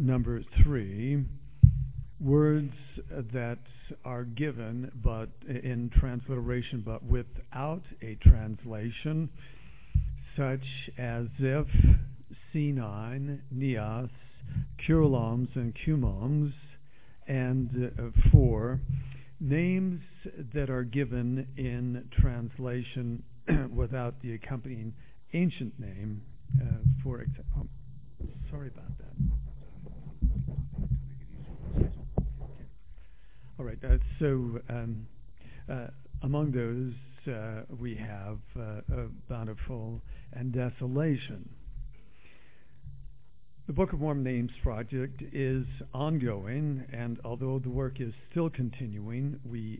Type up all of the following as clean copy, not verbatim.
number 3, words that are given but in transliteration but without a translation, such as Ziph, C9, Neos, Curloms, and Cumoms, and 4, names that are given in translation without the accompanying ancient name, for example. Sorry about that. All right, so among those we have Bountiful and Desolation. The Book of Mormon Names project is ongoing, and although the work is still continuing, we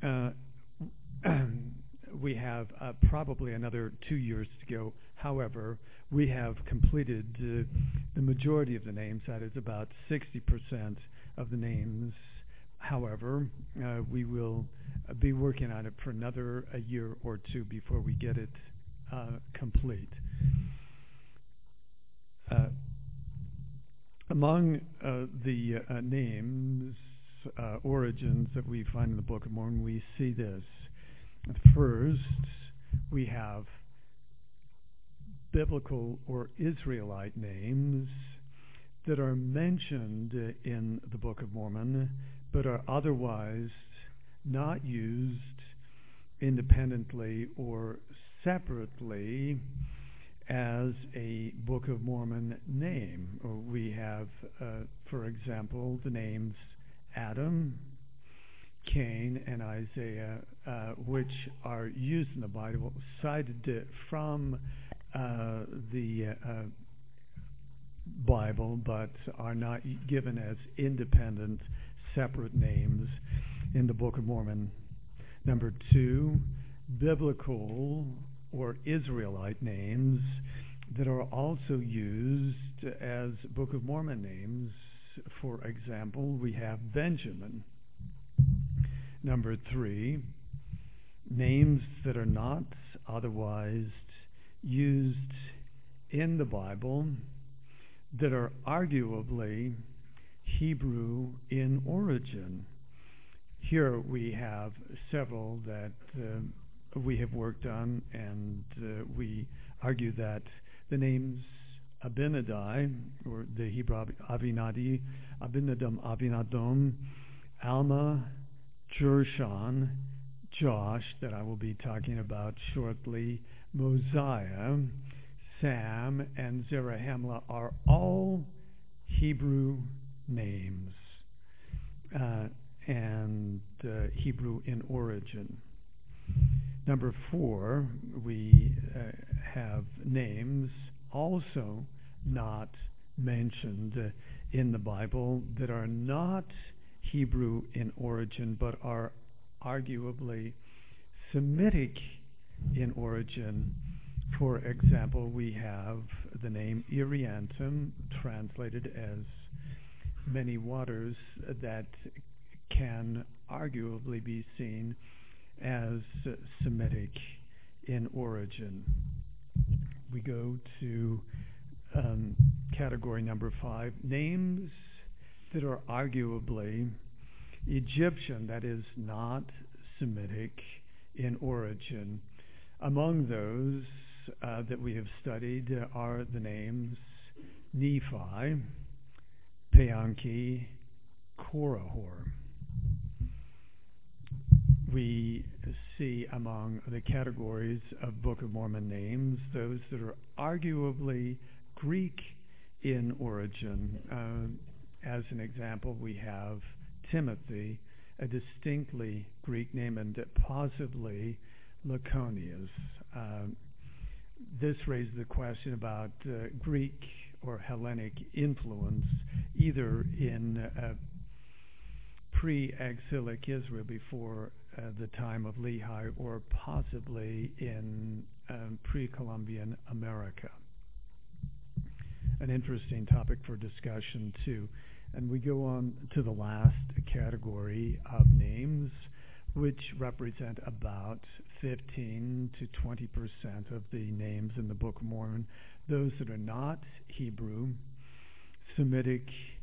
have probably another 2 years to go. However, we have completed the majority of the names. That is about 60% of the names. However, we will be working on it for another a year or 2 before we get it complete. Among the names, origins that we find in the Book of Mormon, we see this. First, we have biblical or Israelite names that are mentioned in the Book of Mormon, but are otherwise not used independently or separately as a Book of Mormon name. We have, for example, the names Adam, Cain, and Isaiah, which are used in the Bible, cited from the Bible, but are not given as independent, separate names in the Book of Mormon. Number 2, biblical or Israelite names that are also used as Book of Mormon names. For example, we have Benjamin. Number 3, names that are not otherwise used in the Bible that are arguably Hebrew in origin. Here we have several that we have worked on, and we argue that the names Abinadi, or the Hebrew Avinadi, Abinadam, Avinadom, Alma, Jershon, Josh, that I will be talking about shortly, Mosiah, Sam, and Zarahemla are all Hebrew names and Hebrew in origin. Number 4, we have names also not mentioned in the Bible that are not Hebrew in origin but are arguably Semitic in origin. For example, we have the name Iriantum, translated as many waters, that can arguably be seen as Semitic in origin. We go to category number 5, names that are arguably Egyptian, that is not Semitic in origin. Among those that we have studied are the names Nephi, Peanki, Korihor. We see among the categories of Book of Mormon names those that are arguably Greek in origin. As an example, we have Timothy, a distinctly Greek name, and possibly Laconius. This raises the question about Greek or Hellenic influence, either in pre-exilic Israel before the time of Lehi, or possibly in pre-Columbian America. An interesting topic for discussion, too. And we go on to the last category of names, which represent about 15 to 20% of the names in the Book of Mormon, those that are not Hebrew, Semitic,